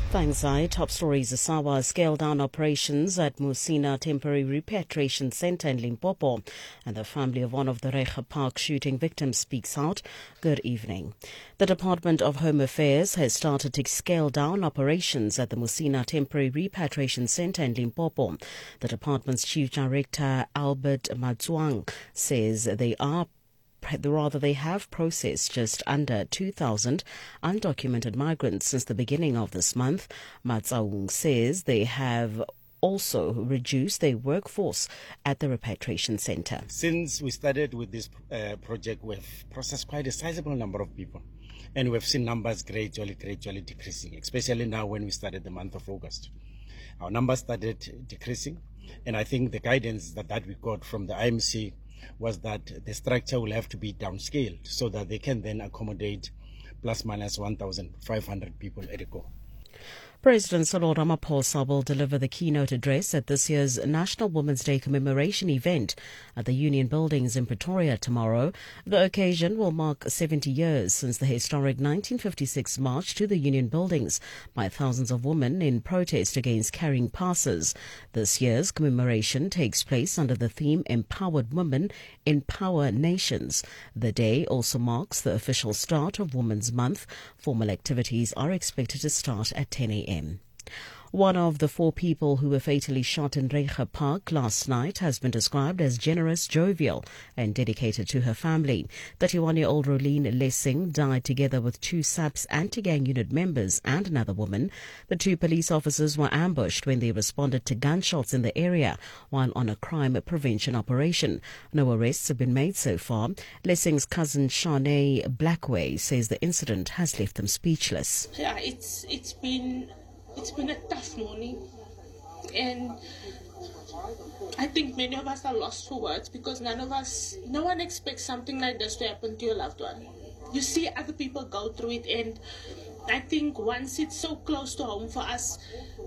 Thanks, Zai. Top stories. SAWA scaled down operations at Musina Temporary Repatriation Centre in Limpopo. And the family of one of the Reiger Park shooting victims speaks out. Good evening. The Department of Home Affairs has started to scale down operations at the Musina Temporary Repatriation Centre in Limpopo. The department's Chief Director, Albert Matsuang, says they have processed just under 2,000 undocumented migrants since the beginning of this month. Matsaung says they have also reduced their workforce at the repatriation centre. Since we started with this project, we've processed quite a sizable number of people. And we've seen numbers gradually decreasing, especially now when we started the month of August. Our numbers started decreasing, and I think the guidance that we got from the IMC was that the structure will have to be downscaled so that they can then accommodate plus minus 1,500 people at a go. President Cyril Ramaphosa will deliver the keynote address at this year's National Women's Day commemoration event at the Union Buildings in Pretoria tomorrow. The occasion will mark 70 years since the historic 1956 march to the Union Buildings by thousands of women in protest against carrying passes. This year's commemoration takes place under the theme Empowered Women, Empower Nations. The day also marks the official start of Women's Month. Formal activities are expected to start at 10 a.m. One of the 4 people who were fatally shot in Reiger Park last night has been described as generous, jovial and dedicated to her family. 31-year-old Rolene Lessing died together with 2 SAPS anti-gang unit members and another woman. The 2 police officers were ambushed when they responded to gunshots in the area while on a crime prevention operation. No arrests have been made so far. Lessing's cousin Shanae Blackway says the incident has left them speechless. Yeah, it's been a tough morning, and I think many of us are lost for words because no one expects something like this to happen to your loved one. You see other people go through it, and I think once it's so close to home for us,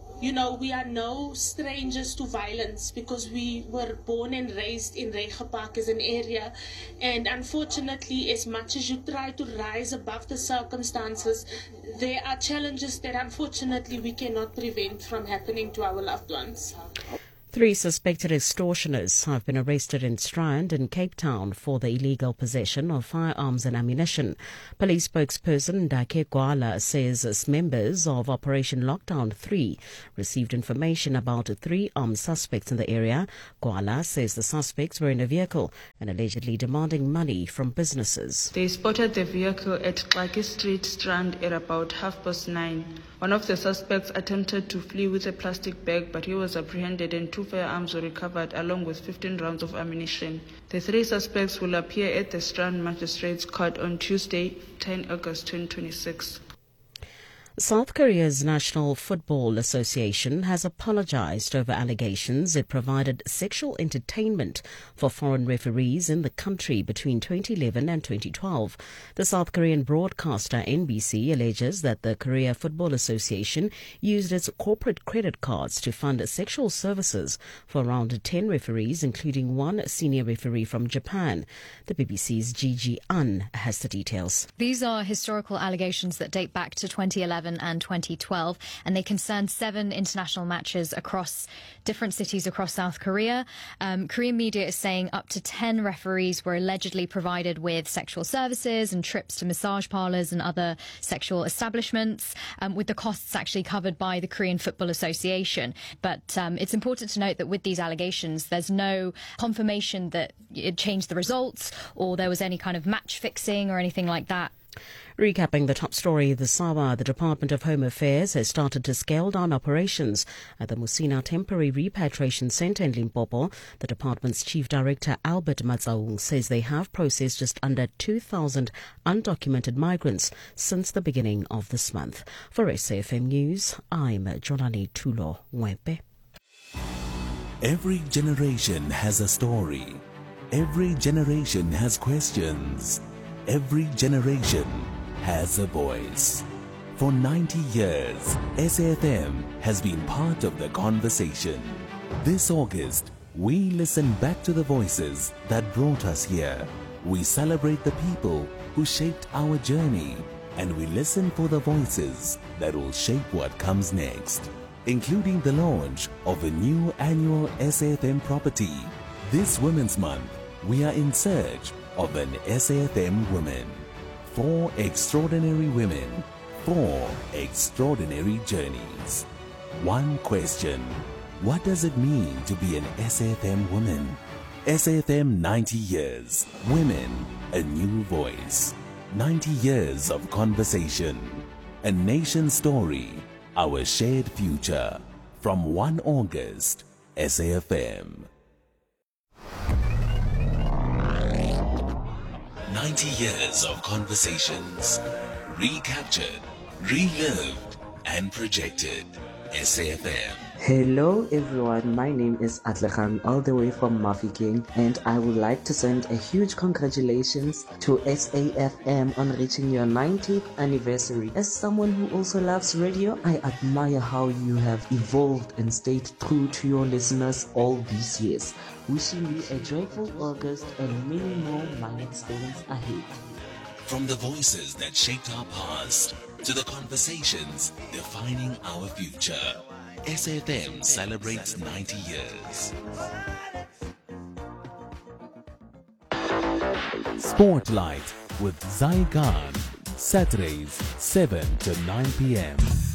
we are no strangers to violence because we were born and raised in Reiger Park as an area. And unfortunately, as much as you try to rise above the circumstances, there are challenges that unfortunately we cannot prevent from happening to our loved ones. 3 suspected extortioners have been arrested in Strand and Cape Town for the illegal possession of firearms and ammunition. Police spokesperson Ndake Gwala says members of Operation Lockdown 3 received information about 3 armed suspects in the area. Gwala says the suspects were in a vehicle and allegedly demanding money from businesses. They spotted the vehicle at Xaki Street, Strand at about 9:30. One of the suspects attempted to flee with a plastic bag, but he was apprehended and 2 firearms were recovered along with 15 rounds of ammunition. The 3 suspects will appear at the Strand Magistrates Court on Tuesday, 10 August 2026. South Korea's National Football Association has apologized over allegations it provided sexual entertainment for foreign referees in the country between 2011 and 2012. The South Korean broadcaster NBC alleges that the Korea Football Association used its corporate credit cards to fund sexual services for around 10 referees, including 1 senior referee from Japan. The BBC's Gigi An has the details. These are historical allegations that date back to 2011 and 2012, and they concern 7 international matches across different cities across South Korea. Korean media is saying up to 10 referees were allegedly provided with sexual services and trips to massage parlours and other sexual establishments, with the costs actually covered by the Korean Football Association. But it's important to note that with these allegations, there's no confirmation that it changed the results or there was any kind of match fixing or anything like that. Recapping the top story, the Department of Home Affairs has started to scale down operations at the Musina Temporary Repatriation Centre in Limpopo. The department's Chief Director, Albert Matsaung, says they have processed just under 2,000 undocumented migrants since the beginning of this month. For SAFM News, I'm Jolani Tulo Mwepe. Every generation has a story. Every generation has questions. Every generation has a voice. For 90 years, SAFM has been part of the conversation. This August, we listen back to the voices that brought us here. We celebrate the people who shaped our journey. and we listen for the voices that will shape what comes next, including the launch of a new annual SAFM property. This Women's Month, we are in search of an SAFM woman. 4 extraordinary women, 4 extraordinary journeys. One question: what does it mean to be an SAFM woman? SAFM 90 years. Women, a new voice. 90 years of conversation. A nation story, our shared future. From 1 August, SAFM. 90 years of conversations. Recaptured, relived, and projected. SAFM. Hello everyone, my name is Atlehan all the way from Mafeking, and I would like to send a huge congratulations to SAFM on reaching your 90th anniversary. As someone who also loves radio, I admire how you have evolved and stayed true to your listeners all these years. Wishing you a joyful August and many more milestones ahead. From the voices that shaped our past to the conversations defining our future, SAFM celebrates 90 years. Spotlight with Zygan, Saturdays 7 to 9 p.m.